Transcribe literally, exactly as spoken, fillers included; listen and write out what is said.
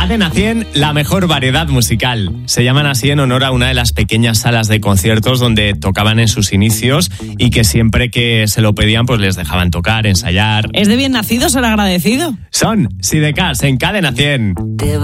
Cadena cien, la mejor variedad musical. Se llaman así en honor a una de las pequeñas salas de conciertos donde tocaban en sus inicios y que siempre que se lo pedían pues les dejaban tocar, ensayar. Es de bien nacido ser agradecido. Son Sidecars en Cadena cien.